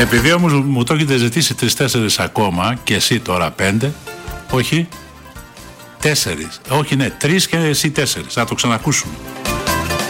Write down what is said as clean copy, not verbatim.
Επειδή όμως μου το έχετε ζητήσει 3-4 ακόμα και εσύ τώρα 5, όχι 4, όχι ναι 3 και εσύ 4, θα το ξανακούσουμε.